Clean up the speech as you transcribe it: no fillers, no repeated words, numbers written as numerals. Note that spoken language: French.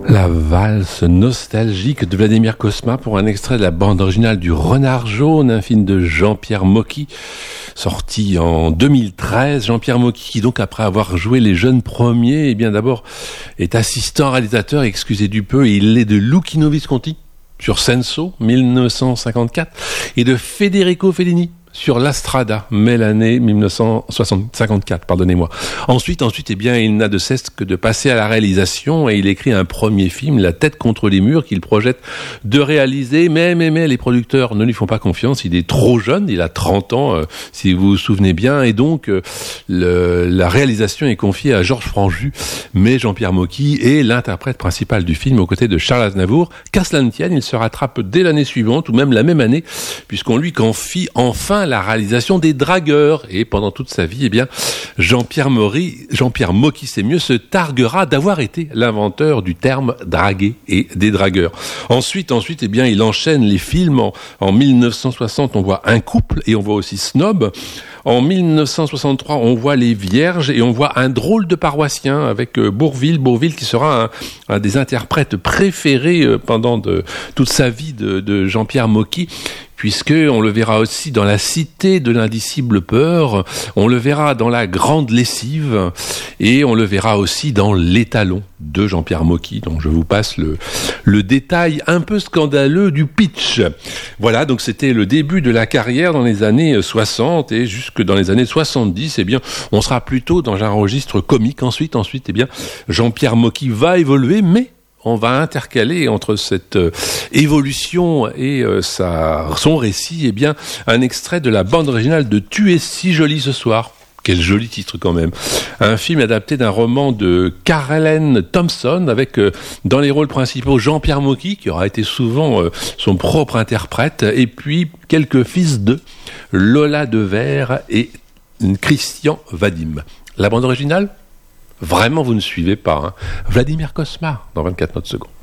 La valse nostalgique de Vladimir Cosma pour un extrait de la bande originale du Renard jaune, un film de Jean-Pierre Mocky, sorti en 2013. Jean-Pierre Mocky, qui donc après avoir joué Les Jeunes Premiers, eh bien d'abord est assistant réalisateur, excusez du peu, et il est de Luchino Visconti sur Senso, 1954, et de Federico Fellini sur La Strada, mai l'année 1954, pardonnez-moi. Ensuite, eh bien, il n'a de cesse que de passer à la réalisation et il écrit un premier film, La tête contre les murs, qu'il projette de réaliser, mais les producteurs ne lui font pas confiance, il est trop jeune, il a 30 ans, si vous vous souvenez bien, et donc, la réalisation est confiée à Georges Franju, mais Jean-Pierre Mocky est l'interprète principal du film aux côtés de Charles Aznavour. Qu'à cela ne tienne, il se rattrape dès l'année suivante, ou même la même année, puisqu'on lui confie enfin la réalisation des Dragueurs. Et pendant toute sa vie, eh bien, Jean-Pierre Mocky, c'est mieux, se targuera d'avoir été l'inventeur du terme draguer et des dragueurs. Ensuite, eh bien, il enchaîne les films. En 1960, on voit Un couple et on voit aussi Snob. En 1963, on voit Les Vierges et on voit Un drôle de paroissien avec Bourvil qui sera un des interprètes préférés pendant toute sa vie de Jean-Pierre Mocky, puisque on le verra aussi dans La Cité de l'indicible peur, on le verra dans La grande lessive et on le verra aussi dans L'étalon de Jean-Pierre Mocky. Donc je vous passe le détail un peu scandaleux du pitch. Voilà, donc c'était le début de la carrière dans les années 60 et jusque dans les années 70, eh bien, on sera plutôt dans un registre comique. Ensuite, eh bien, Jean-Pierre Mocky va évoluer, mais on va intercaler entre cette évolution et son récit, eh bien, un extrait de la bande originale de Tu es si jolie ce soir. Quel joli titre quand même. Un film adapté d'un roman de Caroline Thompson avec dans les rôles principaux Jean-Pierre Mocky, qui aura été souvent son propre interprète, et puis quelques fils de Lola Devers et Christian Vadim. La bande originale ? Vraiment, vous ne suivez pas. Vladimir Cosma, dans 24 notes secondes.